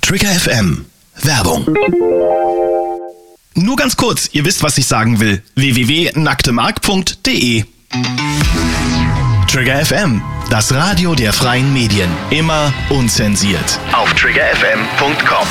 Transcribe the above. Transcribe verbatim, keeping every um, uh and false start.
Trigger F M. Werbung. Nur ganz kurz, ihr wisst, was ich sagen will. w w w punkt nacktemark punkt de Trigger F M, das Radio der freien Medien. Immer unzensiert. Auf trigger f m punkt com.